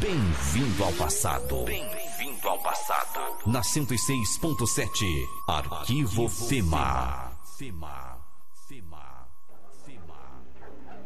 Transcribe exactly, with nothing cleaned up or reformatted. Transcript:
Bem-vindo ao passado. Bem-vindo ao passado. Na cento e seis ponto sete, Arquivo Fema. Fema. Fema.